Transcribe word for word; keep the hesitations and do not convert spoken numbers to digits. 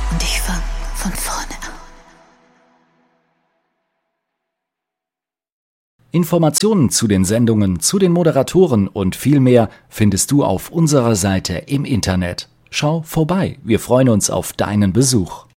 Und ich fange von vorne an. Informationen zu den Sendungen, zu den Moderatoren und viel mehr findest du auf unserer Seite im Internet. Schau vorbei, wir freuen uns auf deinen Besuch.